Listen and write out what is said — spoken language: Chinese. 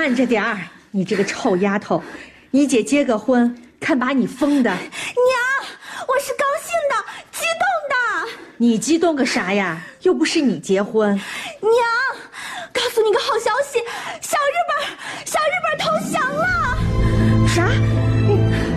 慢着点儿，你这个臭丫头，你姐结个婚，看把你疯的！ 娘，我是高兴的，激动的。 你激动个啥呀？又不是你结婚。